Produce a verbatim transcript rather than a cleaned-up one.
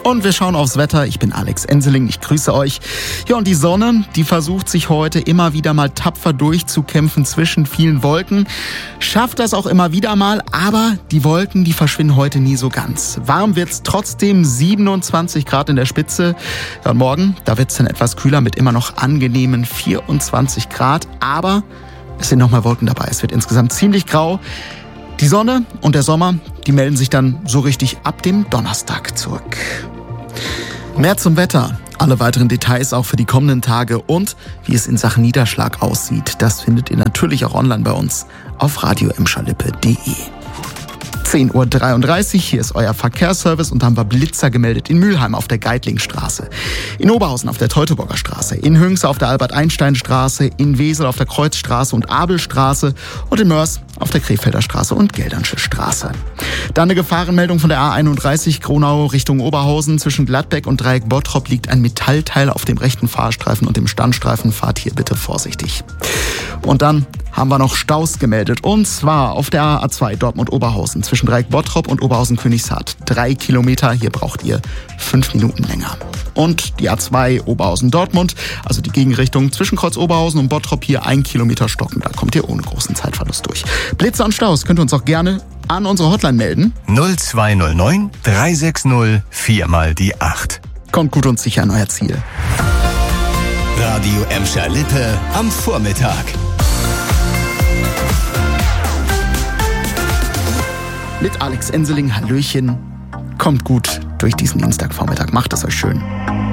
Und wir schauen aufs Wetter. Ich bin Alex Enseling, ich grüße euch. Ja, und die Sonne, die versucht sich heute immer wieder mal tapfer durchzukämpfen zwischen vielen Wolken. Schafft das auch immer wieder mal, aber die Wolken, die verschwinden heute nie so ganz. Warm wird's trotzdem, siebenundzwanzig Grad in der Spitze. Ja, und morgen, da wird's dann etwas kühler mit immer noch angenehmen vierundzwanzig Grad. Aber es sind nochmal Wolken dabei. Es wird insgesamt ziemlich grau. Die Sonne und der Sommer, die melden sich dann so richtig ab dem Donnerstag zurück. Mehr zum Wetter, alle weiteren Details auch für die kommenden Tage und wie es in Sachen Niederschlag aussieht, das findet ihr natürlich auch online bei uns auf radio emscherlippe punkt de. zehn Uhr dreiunddreißig, hier ist euer Verkehrsservice und da haben wir Blitzer gemeldet in Mülheim auf der Geitlingstraße, in Oberhausen auf der Teutoburger Straße, in Hünxe auf der Albert-Einstein-Straße, in Wesel auf der Kreuzstraße und Abelstraße und in Mörs auf der Krefelder Straße und Geldernsche Straße. Dann eine Gefahrenmeldung von der A einunddreißig Gronau Richtung Oberhausen. Zwischen Gladbeck und Dreieck Bottrop liegt ein Metallteil auf dem rechten Fahrstreifen und dem Standstreifen. Fahrt hier bitte vorsichtig. Und dann haben wir noch Staus gemeldet. Und zwar auf der A zwei Dortmund-Oberhausen zwischen Dreieck Bottrop und Oberhausen-Königshardt. Drei Kilometer, hier braucht ihr fünf Minuten länger. Und die A zwei Oberhausen-Dortmund, also die Gegenrichtung zwischen Kreuz Oberhausen und Bottrop, hier ein Kilometer stocken. Da kommt ihr ohne großen Zeitverlust durch. Blitzer und Staus könnt ihr uns auch gerne an unsere Hotline melden. null zwei null neun drei sechs null vier mal die acht. Kommt gut und sicher an euer Ziel. Radio Emscher-Lippe am Vormittag. Mit Alex Enseling, Hallöchen. Kommt gut durch diesen Dienstagvormittag. Macht es euch schön.